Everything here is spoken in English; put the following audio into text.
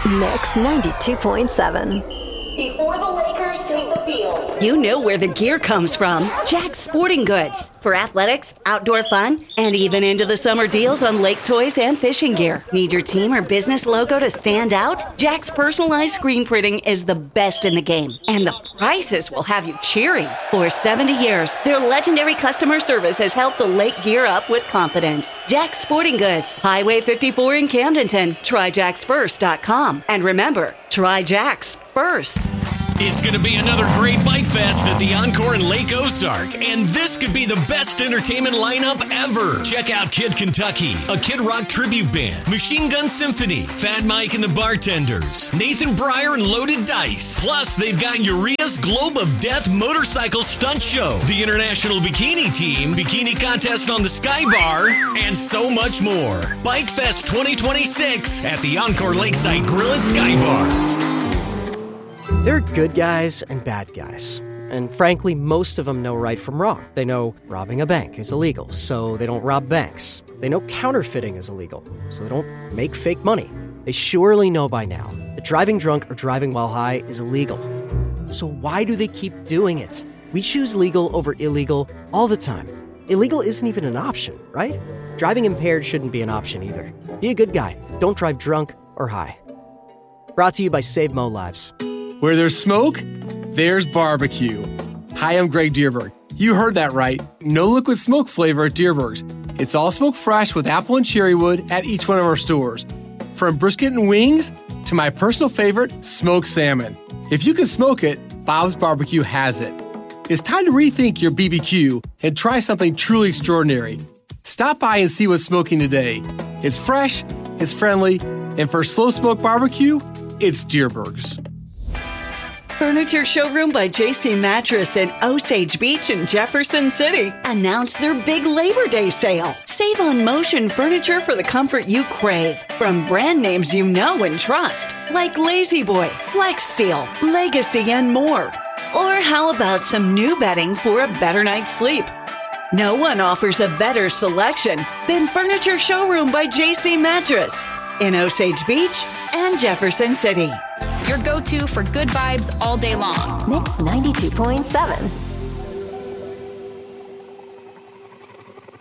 Mix 92.7. Before the Lakers take the field, you know where the gear comes from. Jack's Sporting Goods. For athletics, outdoor fun, and even into the summer deals on lake toys and fishing gear. Need your team or business logo to stand out? Jack's personalized screen printing is the best in the game. And the prices will have you cheering. For 70 years, their legendary customer service has helped the lake gear up with confidence. Jack's Sporting Goods. Highway 54 in Camdenton. TryJacksFirst.com. And remember, try Jack's first. It's going to be another great bike fest at the Encore in Lake Ozark, and this could be the best entertainment lineup ever. Check out Kid Kentucky, a Kid Rock tribute band, Machine Gun Symphony, Fat Mike and the Bartenders, Nathan Breyer and Loaded Dice. Plus, they've got Urea's Globe of Death motorcycle stunt show, the International Bikini Team, bikini contest on the Sky Bar, and so much more. Bike Fest 2026 at the Encore Lakeside Grill and Sky Bar. There are good guys and bad guys. And frankly, most of them know right from wrong. They know robbing a bank is illegal, so they don't rob banks. They know counterfeiting is illegal, so they don't make fake money. They surely know by now that driving drunk or driving while high is illegal. So why do they keep doing it? We choose legal over illegal all the time. Illegal isn't even an option, right? Driving impaired shouldn't be an option either. Be a good guy. Don't drive drunk or high. Brought to you by Save Mo Lives. Where there's smoke, there's barbecue. Hi, I'm Greg Dierberg. You heard that right. No liquid smoke flavor at Dierberg's. It's all smoked fresh with apple and cherry wood at each one of our stores. From brisket and wings to my personal favorite, smoked salmon. If you can smoke it, Bob's Barbecue has it. It's time to rethink your BBQ and try something truly extraordinary. Stop by and see what's smoking today. It's fresh, it's friendly, and for slow smoke barbecue, it's Dierberg's. Furniture Showroom by JC Mattress in Osage Beach and Jefferson City announced their big Labor Day sale. Save on motion furniture for the comfort you crave. From brand names you know and trust, like Lazy Boy, Flexsteel, Legacy, and more. Or how about some new bedding for a better night's sleep? No one offers a better selection than Furniture Showroom by JC Mattress in Osage Beach and Jefferson City. Your go-to for good vibes all day long. Mix 92.7.